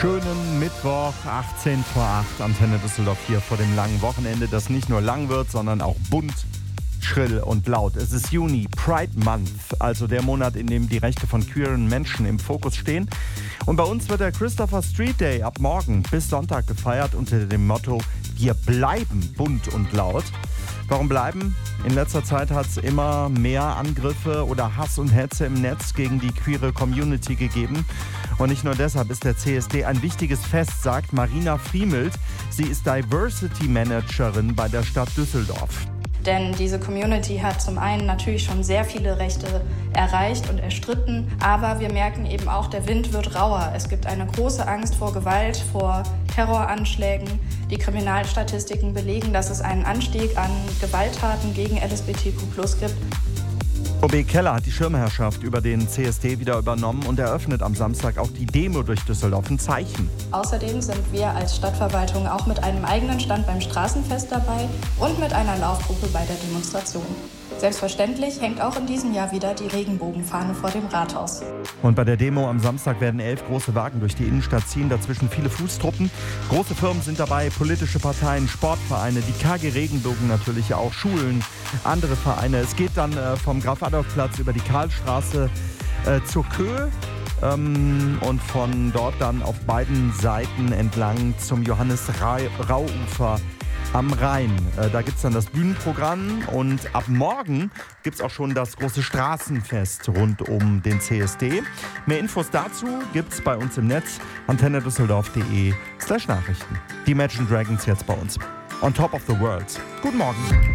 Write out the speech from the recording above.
Schönen Mittwoch, 18 vor 8, Antenne Düsseldorf hier vor dem langen Wochenende, das nicht nur lang wird, sondern auch bunt, schrill und laut. Es ist Juni, Pride Month, also der Monat, in dem die Rechte von queeren Menschen im Fokus stehen. Und bei uns wird der Christopher Street Day ab morgen bis Sonntag gefeiert unter dem Motto: Wir bleiben bunt und laut. Warum bleiben? In letzter Zeit hat es immer mehr Angriffe oder Hass und Hetze im Netz gegen die queere Community gegeben. Und nicht nur deshalb ist der CSD ein wichtiges Fest, sagt Marina Friemelt. Sie ist Diversity Managerin bei der Stadt Düsseldorf. Denn diese Community hat zum einen natürlich schon sehr viele Rechte erreicht und erstritten, aber wir merken eben auch, der Wind wird rauer. Es gibt eine große Angst vor Gewalt, vor Terroranschlägen. Die Kriminalstatistiken belegen, dass es einen Anstieg an Gewalttaten gegen LSBTQ+ gibt. OB Keller hat die Schirmherrschaft über den CSD wieder übernommen und eröffnet am Samstag auch die Demo durch Düsseldorf, ein Zeichen. Außerdem sind wir als Stadtverwaltung auch mit einem eigenen Stand beim Straßenfest dabei und mit einer Laufgruppe bei der Demonstration. Selbstverständlich hängt auch in diesem Jahr wieder die Regenbogenfahne vor dem Rathaus. Und bei der Demo am Samstag werden 11 große Wagen durch die Innenstadt ziehen, dazwischen viele Fußtruppen. Große Firmen sind dabei, politische Parteien, Sportvereine, die KG Regenbogen natürlich auch, Schulen, andere Vereine. Es geht dann vom Graf-Adolf-Platz über die Karlstraße zur Köhe und von dort dann auf beiden Seiten entlang zum Johannes-Rau-Ufer am Rhein. Da gibt es dann das Bühnenprogramm und ab morgen gibt es auch schon das große Straßenfest rund um den CSD. Mehr Infos dazu gibt es bei uns im Netz, antennedüsseldorf.de/Nachrichten. Die Imagine Dragons jetzt bei uns. On top of the world. Guten Morgen.